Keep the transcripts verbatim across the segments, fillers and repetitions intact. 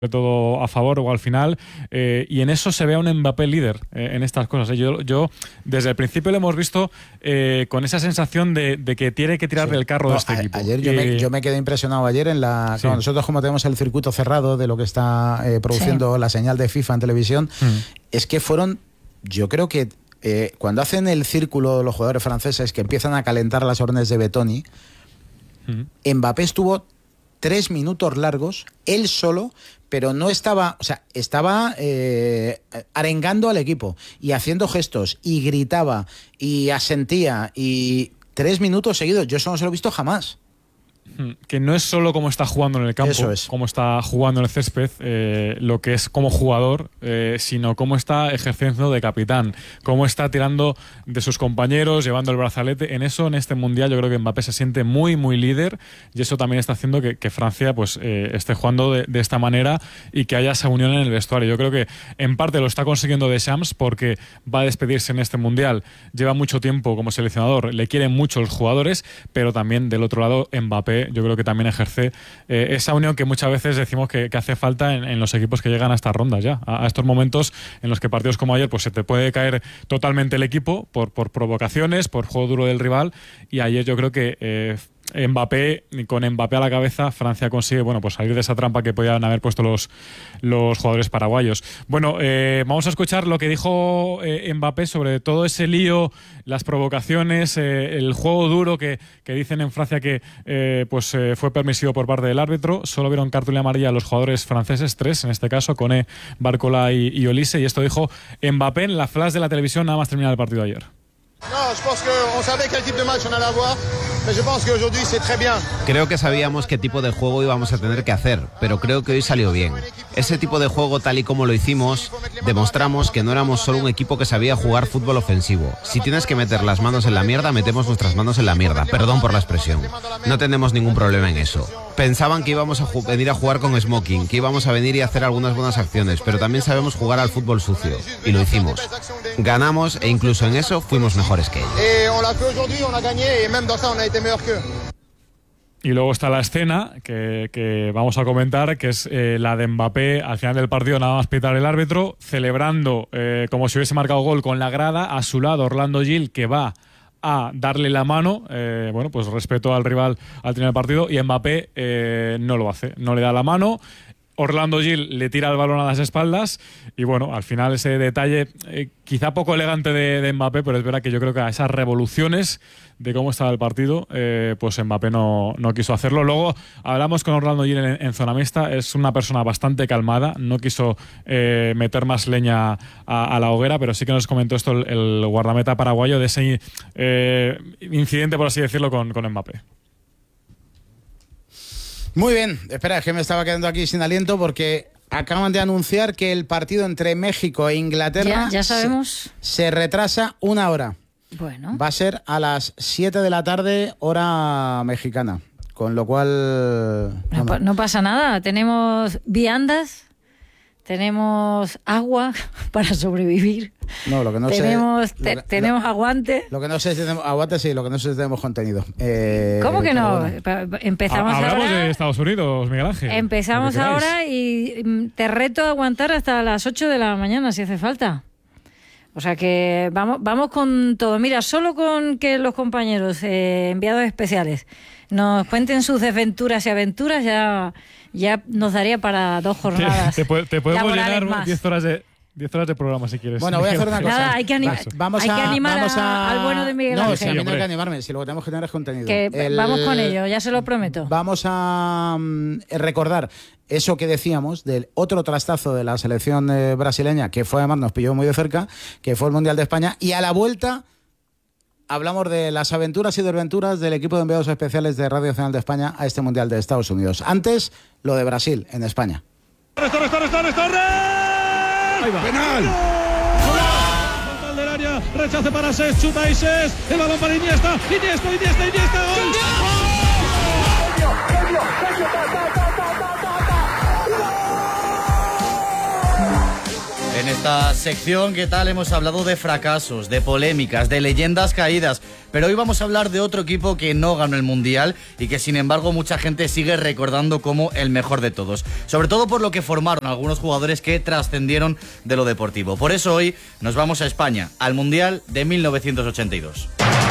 todo a favor o al final, eh, y en eso se ve a un Mbappé líder eh, en estas cosas. Yo, yo desde el principio lo hemos visto eh, con esa sensación de, de que tiene que tirar sí. del carro no, de este a, equipo. Ayer yo, y, me, yo me quedé impresionado ayer en la... Sí. Claro, nosotros como tenemos el circuito cerrado de lo que está eh, produciendo sí. la señal de FIFA en televisión, mm. es que fueron, yo creo que eh, cuando hacen el círculo los jugadores franceses que empiezan a calentar las órdenes de Betoni, mm. Mbappé estuvo tres minutos largos, él solo, pero no estaba, o sea, estaba eh, arengando al equipo y haciendo gestos y gritaba y asentía y tres minutos seguidos. Yo eso no se lo he visto jamás. Que no es solo cómo está jugando en el campo, Eso es. cómo está jugando en el césped, eh, lo que es como jugador, eh, sino cómo está ejerciendo de capitán, cómo está tirando de sus compañeros, llevando el brazalete. En eso, en este Mundial, yo creo que Mbappé se siente muy, muy líder, y eso también está haciendo que, que Francia pues eh, esté jugando de, de esta manera y que haya esa unión en el vestuario. Yo creo que en parte lo está consiguiendo Deschamps porque va a despedirse en este Mundial. Lleva mucho tiempo como seleccionador, le quieren mucho los jugadores, pero también del otro lado Mbappé yo creo que también ejerce eh, esa unión que muchas veces decimos que, que hace falta en, en los equipos que llegan a estas rondas ya, a, a estos momentos en los que partidos como ayer pues se te puede caer totalmente el equipo por, por provocaciones, por juego duro del rival, y ayer yo creo que eh, Mbappé, con Mbappé a la cabeza, Francia consigue bueno pues salir de esa trampa que podían haber puesto los, los jugadores paraguayos. Bueno, eh, vamos a escuchar lo que dijo eh, Mbappé sobre todo ese lío, las provocaciones, eh, el juego duro que, que dicen en Francia que eh, pues eh, fue permisivo por parte del árbitro. Solo vieron cartulina amarilla a los jugadores franceses, tres en este caso, Koné, Barcola y, y Olise, y esto dijo Mbappé en la flash de la televisión nada más terminar el partido ayer. No, je pense qu'on savait quel type de match on allait avoir, mais je pense qu'aujourd'hui c'est très bien. Creo que sabíamos qué tipo de juego íbamos a tener que hacer, pero creo que hoy salió bien. Ese tipo de juego, tal y como lo hicimos, demostramos que no éramos solo un equipo que sabía jugar fútbol ofensivo. Si tienes que meter las manos en la mierda, metemos nuestras manos en la mierda. Perdón por la expresión. No tenemos ningún problema en eso. Pensaban que íbamos a venir a jugar con smoking, que íbamos a venir y hacer algunas buenas acciones, pero también sabemos jugar al fútbol sucio, y lo hicimos. Ganamos e incluso en eso fuimos mejores que ellos. Y luego está la escena que, que vamos a comentar, que es eh, la de Mbappé al final del partido, nada más pitar el árbitro, celebrando eh, como si hubiese marcado gol con la grada, a su lado Orlando Gil, que va a darle la mano, eh, bueno, pues respeto al rival al final del partido, y Mbappé eh, no lo hace, no le da la mano. Orlando Gil le tira el balón a las espaldas y bueno, al final ese detalle eh, quizá poco elegante de, de Mbappé, pero es verdad que yo creo que a esas revoluciones de cómo estaba el partido, eh, pues Mbappé no, no quiso hacerlo. Luego hablamos con Orlando Gil en, en zona mixta, es una persona bastante calmada, no quiso eh, meter más leña a, a la hoguera, pero sí que nos comentó esto el, el guardameta paraguayo de ese eh, incidente, por así decirlo, con, con Mbappé. Muy bien, espera, es que me estaba quedando aquí sin aliento porque acaban de anunciar que el partido entre México e Inglaterra ya, ya sabemos. Se, se retrasa una hora. Bueno. Va a ser a las siete de la tarde, hora mexicana, con lo cual... No, bueno. no pasa nada, tenemos viandas, tenemos agua para sobrevivir. No, lo que no tenemos, sé... te, lo que, tenemos lo, aguante. Lo que no sé es si tenemos aguante, sí, lo que no sé es si tenemos contenido. Eh, ¿Cómo que no? Bueno. Empezamos Hablamos ahora... de Estados Unidos, Miguel Ángel. Empezamos ahora y te reto a aguantar hasta las ocho de la mañana, si hace falta. O sea que vamos, vamos con todo. Mira, solo con que los compañeros eh, enviados especiales nos cuenten sus desventuras y aventuras ya, ya nos daría para dos jornadas. Te, te, te podemos llenar diez horas de... diez horas de programa si quieres. Bueno, voy a hacer una cosa. Nada, hay que, anima vamos hay a, que animar vamos a... al bueno de Miguel no, Ángel. No, si a mí no hay que animarme, si lo que tenemos que tener es contenido. Que El... Vamos con ello, ya se lo prometo. Vamos a um, recordar eso que decíamos del otro trastazo de la selección eh, brasileña, que fue además, nos pilló muy de cerca, que fue el Mundial de España, y a la vuelta hablamos de las aventuras y desventuras del equipo de enviados especiales de Radio Nacional de España a este Mundial de Estados Unidos. Antes, lo de Brasil en España. ¡Torres, Torres, Torres, Torres, Torres! ¡Ahí va! ¡Penal! ¡Gol del área! Rechace para Sés, chuta y Sés. El balón para Iniesta. Iniesta, Iniesta, Iniesta. ¡Gol! En esta sección, ¿qué tal? Hemos hablado de fracasos, de polémicas, de leyendas caídas, pero hoy vamos a hablar de otro equipo que no ganó el Mundial y que sin embargo mucha gente sigue recordando como el mejor de todos, sobre todo por lo que formaron algunos jugadores que trascendieron de lo deportivo. Por eso hoy nos vamos a España, al Mundial de mil novecientos ochenta y dos.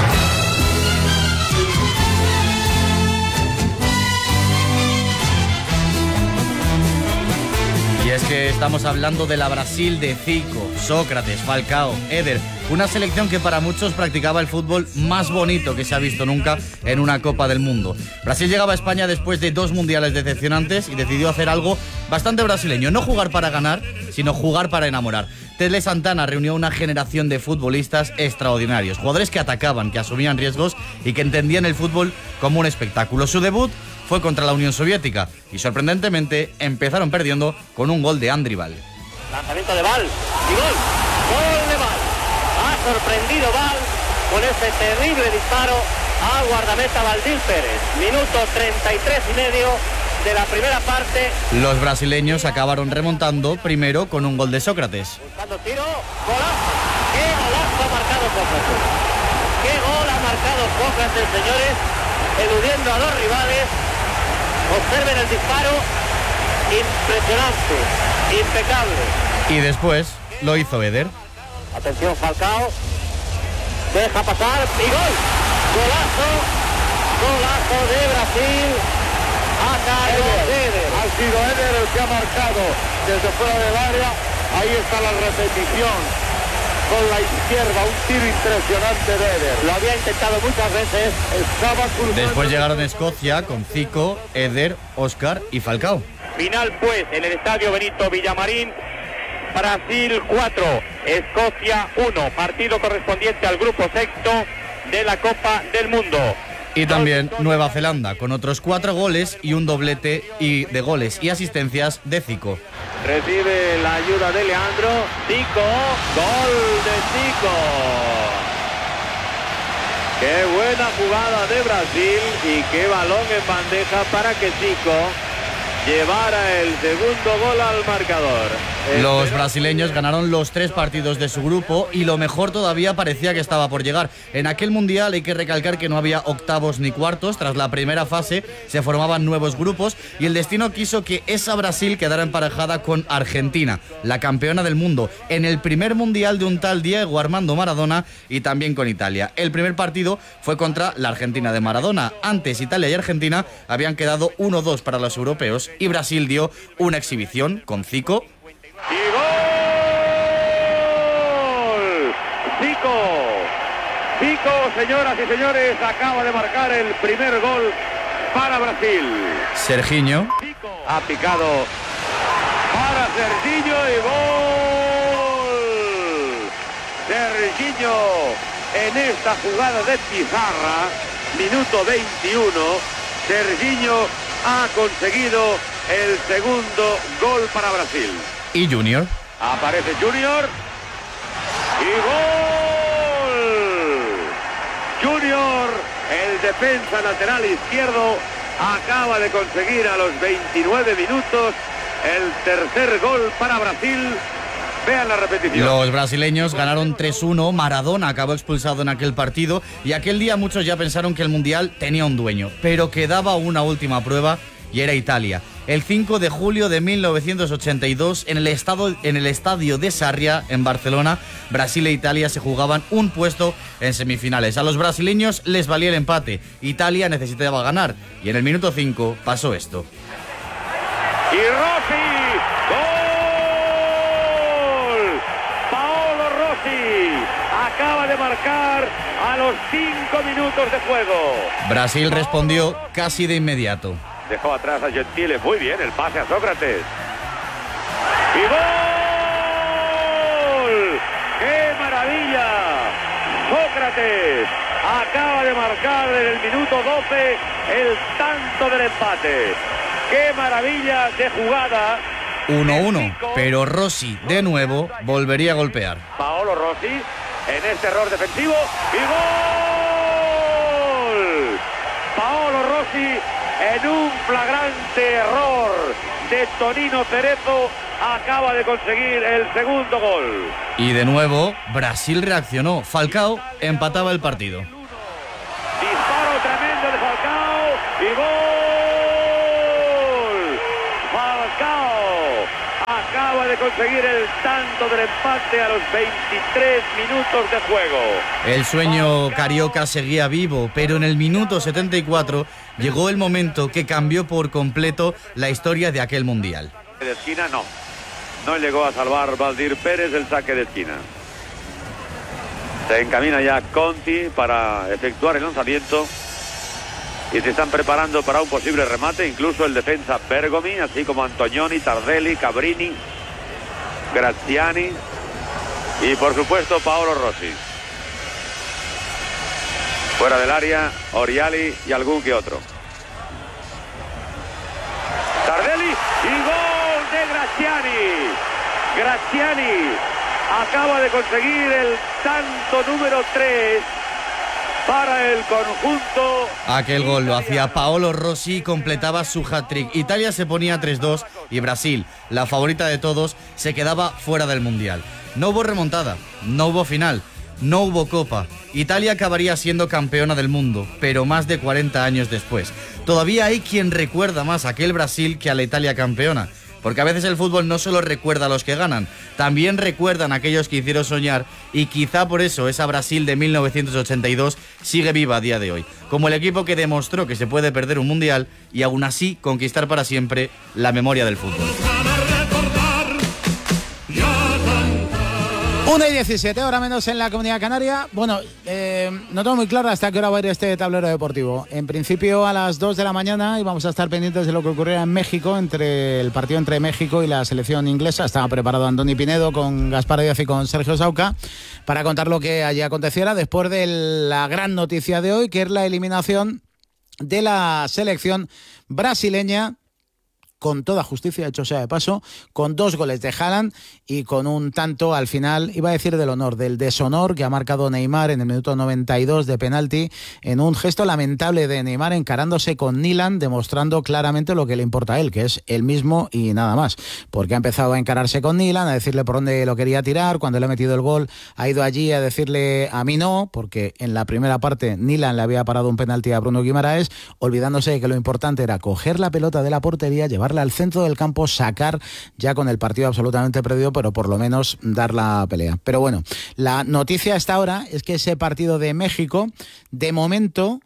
Y es que estamos hablando de la Brasil de Zico, Sócrates, Falcao, Éder, una selección que para muchos practicaba el fútbol más bonito que se ha visto nunca en una Copa del Mundo. Brasil llegaba a España después de dos mundiales decepcionantes y decidió hacer algo bastante brasileño, no jugar para ganar, sino jugar para enamorar. Tele Santana reunió una generación de futbolistas extraordinarios, jugadores que atacaban, que asumían riesgos y que entendían el fútbol como un espectáculo. Su debut fue contra la Unión Soviética y sorprendentemente empezaron perdiendo con un gol de Andri Val. Lanzamiento de Val y gol, gol de Val. Ha sorprendido Val con ese terrible disparo al guardameta Valdil Pérez. Minuto treinta y tres y medio de la primera parte. Los brasileños acabaron remontando primero con un gol de Sócrates. Buscando tiro, golazo. ¡Qué golazo ha marcado Sócrates! ¡Qué gol ha marcado Sócrates, señores! Eludiendo a los rivales. Observen el disparo, impresionante, impecable. Y después lo hizo Éder. Atención Falcao, deja pasar y gol. Golazo, golazo de Brasil. Ha caído Éder. Ha sido Éder el que ha marcado desde fuera del área. Ahí está la repetición. Con la izquierda, un tiro impresionante de Éder. Lo había intentado muchas veces. Estaba cruzando. Después llegaron Escocia con Zico, Éder, Óscar y Falcao. Final pues en el estadio Benito Villamarín. Brasil cuatro, Escocia uno. Partido correspondiente al grupo sexto de la Copa del Mundo. Y también Nueva Zelanda, con otros cuatro goles y un doblete y de goles y asistencias de Zico. Recibe la ayuda de Leandro. Zico, gol de Zico. Qué buena jugada de Brasil y qué balón en bandeja para que Zico llevara el segundo gol al marcador. Los brasileños ganaron los tres partidos de su grupo y lo mejor todavía parecía que estaba por llegar. En aquel mundial hay que recalcar que no había octavos ni cuartos. Tras la primera fase se formaban nuevos grupos y el destino quiso que esa Brasil quedara emparejada con Argentina, la campeona del mundo, en el primer mundial de un tal Diego Armando Maradona, y también con Italia. El primer partido fue contra la Argentina de Maradona. Antes Italia y Argentina habían quedado uno dos para los europeos y Brasil dio una exhibición con Zico. ¡Y gol! Zico. Zico, señoras y señores, acaba de marcar el primer gol para Brasil. Serginho. Zico ha picado para Serginho y gol. Serginho en esta jugada de pizarra, minuto veintiuno. Serginho ha conseguido el segundo gol para Brasil. Y Junior. Aparece Junior. Y gol. Junior, el defensa lateral izquierdo, acaba de conseguir a los veintinueve minutos el tercer gol para Brasil. Vean la repetición. Los brasileños ganaron tres uno, Maradona acabó expulsado en aquel partido y aquel día muchos ya pensaron que el Mundial tenía un dueño, pero quedaba una última prueba y era Italia. El cinco de julio de mil novecientos ochenta y dos, en el, estado, en el estadio de Sarria, en Barcelona, Brasil e Italia se jugaban un puesto en semifinales. A los brasileños les valía el empate, Italia necesitaba ganar y en el minuto cinco pasó esto. Y Rossi, gol. Paolo Rossi acaba de marcar a los cinco minutos de juego. Brasil respondió casi de inmediato. Dejó atrás a Gentile, muy bien, el pase a Sócrates. ¡Y gol! ¡Qué maravilla! Sócrates acaba de marcar en el minuto doce el tanto del empate. ¡Qué maravilla de jugada! uno uno, pero Rossi de nuevo volvería a golpear. Paolo Rossi en este error defensivo y gol. Paolo Rossi en un flagrante error de Tonino Cerezo, acaba de conseguir el segundo gol. Y de nuevo, Brasil reaccionó. Falcao empataba el partido. Disparo tremendo de Falcao y gol. Falcao acaba de conseguir el tanto del empate a los veintitrés minutos de juego. El sueño carioca seguía vivo, pero en el minuto setenta y cuatro llegó el momento que cambió por completo la historia de aquel mundial. De esquina no, no llegó a salvar Valdir Pérez el saque de esquina. Se encamina ya Conti para efectuar el lanzamiento y se están preparando para un posible remate, incluso el defensa Bergomi, así como Antonioni, Tardelli, Cabrini, Graziani y por supuesto Paolo Rossi. Fuera del área, Oriali y algún que otro. Tardelli y gol de Graziani. Graziani acaba de conseguir el tanto número tres para el conjunto. Aquel gol lo hacía Paolo Rossi y completaba su hat-trick. Italia se ponía tres dos y Brasil, la favorita de todos, se quedaba fuera del Mundial. No hubo remontada, no hubo final, no hubo copa. Italia acabaría siendo campeona del mundo, pero más de cuarenta años después. Todavía hay quien recuerda más a aquel Brasil que a la Italia campeona. Porque a veces el fútbol no solo recuerda a los que ganan, también recuerdan a aquellos que hicieron soñar, y quizá por eso esa Brasil de mil novecientos ochenta y dos sigue viva a día de hoy, como el equipo que demostró que se puede perder un mundial y aún así conquistar para siempre la memoria del fútbol. una y diecisiete, hora menos en la Comunidad Canaria. Bueno, eh, no tengo muy claro hasta qué hora va a ir este tablero deportivo. En principio a las dos de la mañana, y vamos a estar pendientes de lo que ocurriera en México, entre el partido entre México y la selección inglesa. Estaba preparado Andoni Pinedo con Gaspar Díaz y con Sergio Sauca para contar lo que allí aconteciera después de la gran noticia de hoy, que es la eliminación de la selección brasileña, con toda justicia, hecho sea de paso, con dos goles de Haaland y con un tanto al final, iba a decir del honor, del deshonor que ha marcado Neymar en el minuto noventa y dos de penalti, en un gesto lamentable de Neymar encarándose con Nyland, demostrando claramente lo que le importa a él, que es él mismo y nada más, porque ha empezado a encararse con Nyland, a decirle por dónde lo quería tirar. Cuando le ha metido el gol ha ido allí a decirle a mí no, porque en la primera parte Nyland le había parado un penalti a Bruno Guimaraes, olvidándose de que lo importante era coger la pelota de la portería, llevar al centro del campo, sacar ya con el partido absolutamente perdido, pero por lo menos dar la pelea. Pero bueno, la noticia hasta ahora es que ese partido de México, de momento,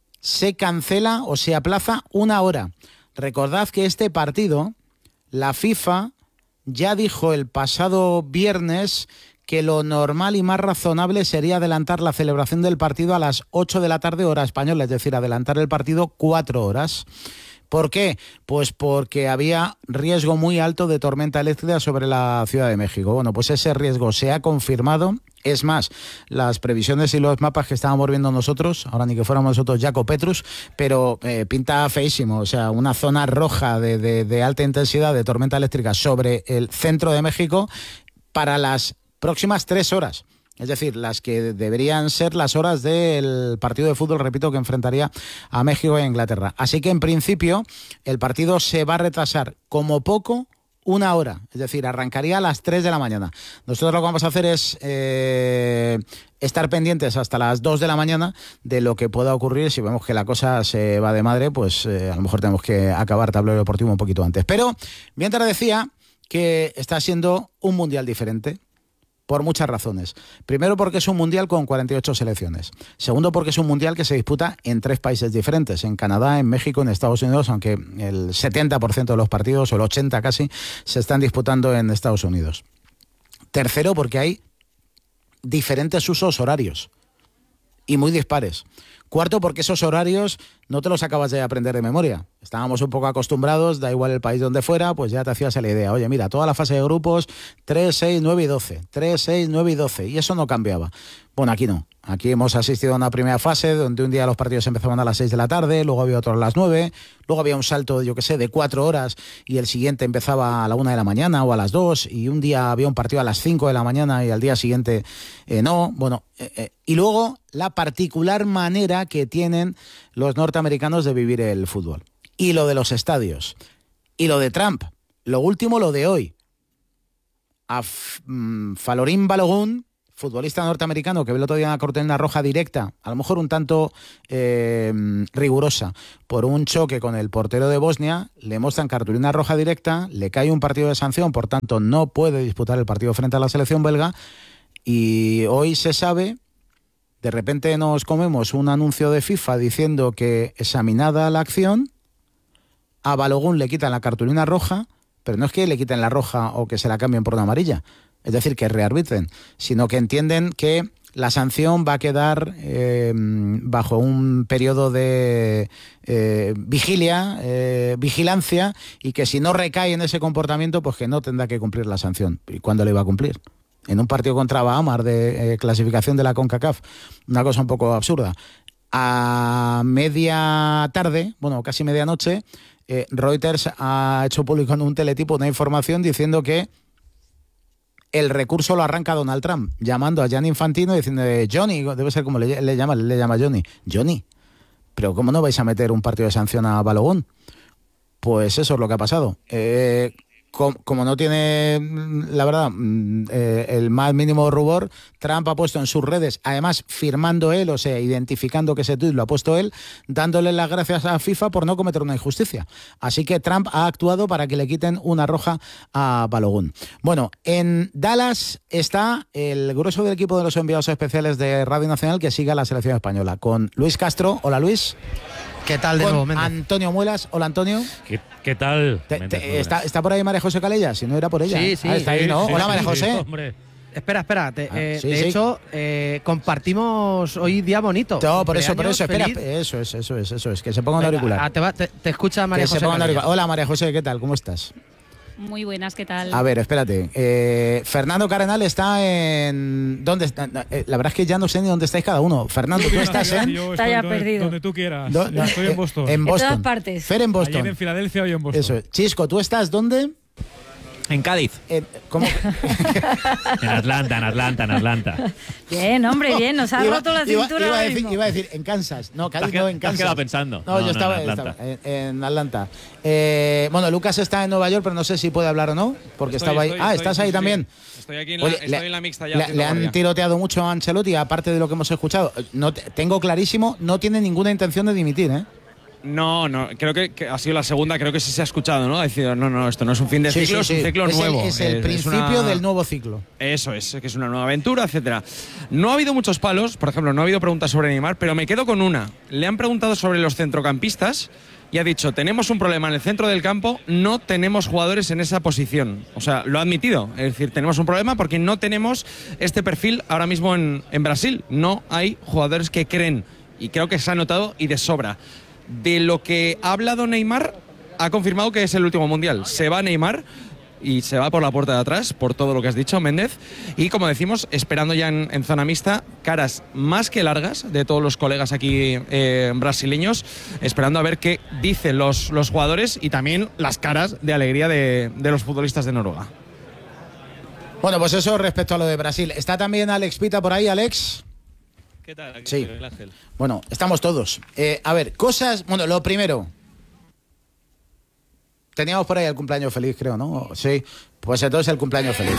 se cancela o se aplaza una hora. Recordad que este partido, la FIFA ya dijo el pasado viernes que lo normal y más razonable sería adelantar la celebración del partido a las ocho de la tarde, hora española, es decir, adelantar el partido cuatro horas. ¿Por qué? Pues porque había riesgo muy alto de tormenta eléctrica sobre la Ciudad de México. Bueno, pues ese riesgo se ha confirmado. Es más, las previsiones y los mapas que estábamos viendo nosotros, ahora ni que fuéramos nosotros Jaco Petrus, pero eh, pinta feísimo. O sea, una zona roja de, de, de alta intensidad de tormenta eléctrica sobre el centro de México para las próximas tres horas. Es decir, las que deberían ser las horas del partido de fútbol, repito, que enfrentaría a México e Inglaterra. Así que, en principio, el partido se va a retrasar como poco una hora. Es decir, arrancaría a las tres de la mañana. Nosotros lo que vamos a hacer es eh, estar pendientes hasta las dos de la mañana de lo que pueda ocurrir. Si vemos que la cosa se va de madre, pues eh, a lo mejor tenemos que acabar tablero deportivo un poquito antes. Pero, mientras decía que está siendo un mundial diferente, por muchas razones. Primero, porque es un mundial con cuarenta y ocho selecciones. Segundo, porque es un mundial que se disputa en tres países diferentes, en Canadá, en México, en Estados Unidos, aunque el setenta por ciento de los partidos, o el ochenta por ciento casi, se están disputando en Estados Unidos. Tercero, porque hay diferentes usos horarios y muy dispares. Cuarto, porque esos horarios no te los acabas de aprender de memoria. Estábamos un poco acostumbrados, da igual el país donde fuera, pues ya te hacías la idea. Oye, mira, toda la fase de grupos, tres, seis, nueve y doce. tres, seis, nueve y doce. Y eso no cambiaba. Bueno, aquí no. Aquí hemos asistido a una primera fase donde un día los partidos empezaban a las seis de la tarde, luego había otro a las nueve, luego había un salto, yo qué sé, de cuatro horas y el siguiente empezaba a la una de la mañana o a las dos, y un día había un partido a las cinco de la mañana y al día siguiente eh, no. Bueno, eh, eh. y luego la particular manera que tienen los norteamericanos de vivir el fútbol. Y lo de los estadios. Y lo de Trump. Lo último, lo de hoy. A F- mm, Falorín Balogun, futbolista norteamericano que ve el otro día una cartulina roja directa, a lo mejor un tanto eh, rigurosa, por un choque con el portero de Bosnia, le muestran cartulina roja directa, le cae un partido de sanción, por tanto no puede disputar el partido frente a la selección belga, y hoy se sabe, de repente nos comemos un anuncio de FIFA diciendo que examinada la acción, a Balogun le quitan la cartulina roja, pero no es que le quiten la roja o que se la cambien por una amarilla, es decir, que rearbitren, sino que entienden que la sanción va a quedar eh, bajo un periodo de eh, vigilia, eh, vigilancia, y que si no recae en ese comportamiento, pues que no tendrá que cumplir la sanción. ¿Y cuándo le va a cumplir? En un partido contra Bahamas de eh, clasificación de la CONCACAF, una cosa un poco absurda. A media tarde, bueno, casi medianoche, eh, Reuters ha hecho público en un teletipo una información diciendo que el recurso lo arranca Donald Trump, llamando a Gianni Infantino y diciendo, Johnny, debe ser como le, le llama, le llama Johnny, Johnny, pero ¿cómo no vais a meter un partido de sanción a Balogun? Pues eso es lo que ha pasado. Eh, como, como no tiene, la verdad, eh, el más mínimo rubor, Trump ha puesto en sus redes, además firmando él, o sea, identificando que ese tuit lo ha puesto él, dándole las gracias a FIFA por no cometer una injusticia. Así que Trump ha actuado para que le quiten una roja a Balogun. Bueno, en Dallas está el grueso del equipo de los enviados especiales de Radio Nacional que sigue a la selección española, con Luis Castro. Hola, Luis. ¿Qué tal de nuevo, Méndez? Antonio Muelas. Hola, Antonio. ¿Qué, qué tal? Te, te, está, ¿Está por ahí María José Calella? Si no era por ella. Sí, sí. Ah, está ahí, ¿no? Sí, Hola, sí, María sí, José. Hombre. Espera, espera. Te, Ah, eh, sí, de sí. hecho, eh, compartimos hoy día bonito. No, por eso, por Cumpleaños eso, espera. feliz. Eso es, eso es, eso es. Que se ponga un Venga, auricular. ah, te, va- te- te escucha María Que se José. ponga un Calella. auricular. Hola, María José, ¿qué tal? ¿Cómo estás? Muy buenas, ¿qué tal? A ver, espérate. Eh, Fernando Cardenal está en... ¿Dónde está? Eh, La verdad es que ya no sé ni dónde estáis cada uno. Fernando, tú estás en... Yo Está estoy ya donde, perdido. donde tú quieras. Do- no, Estoy eh, en Boston. En En Boston. todas partes. Fer en Boston. Ayer en Filadelfia y en Boston. Eso es. Chisco, ¿tú estás dónde? En Cádiz. En- ¿Cómo? En Atlanta, en Atlanta, en Atlanta. Bien, hombre, bien. Nos ha Iba- roto la iba- cintura iba a ahora decir, mismo. iba a decir en Kansas. No, Te has Cádiz qued- no, en te has Kansas. quedado pensando. No, No, yo no, estaba, en Atlanta. estaba en, en Atlanta. Eh, bueno, Lucas está en Nueva York, pero no sé si puede hablar o no, porque Estoy, estaba ahí. estoy, ah, estoy, ¿estás sí, ahí sí, también? sí. Estoy aquí en la, Oye, estoy le- en la mixta ya. Le, haciendo le han guardia. tiroteado mucho a Ancelotti, aparte de lo que hemos escuchado. No, te- tengo clarísimo, no tiene ninguna intención de dimitir, ¿eh? No, no, creo que, que ha sido la segunda, creo que sí se ha escuchado, ¿no? Ha decidido, no, no, esto no es un fin de Sí, ciclo, sí, es un sí. ciclo Es el- nuevo. es el principio una- del nuevo ciclo. Eso es, que es una nueva aventura, etcétera. No ha habido muchos palos, por ejemplo, no ha habido preguntas sobre Neymar, pero me quedo con una. Le han preguntado sobre los centrocampistas y ha dicho, tenemos un problema en el centro del campo, no tenemos jugadores en esa posición. O sea, lo ha admitido. Es decir, tenemos un problema porque no tenemos este perfil ahora mismo en, en Brasil. No hay jugadores que creen. Y creo que se ha notado y de sobra. De lo que ha hablado Neymar, ha confirmado que es el último mundial. Se va Neymar y se va por la puerta de atrás, por todo lo que has dicho, Méndez. Y como decimos, esperando ya en, en zona mixta, caras más que largas de todos los colegas aquí eh, brasileños, esperando a ver qué dicen los, los jugadores y también las caras de alegría de, de los futbolistas de Noruega. Bueno, pues eso respecto a lo de Brasil. ¿Está también Alex Pita por ahí, Alex? ¿Qué tal? Aquí Sí. estoy, el Ángel. Bueno, estamos todos. Eh, a ver, cosas... Bueno, lo primero. Teníamos por ahí el cumpleaños feliz, creo, ¿no? Sí. Pues entonces el cumpleaños feliz.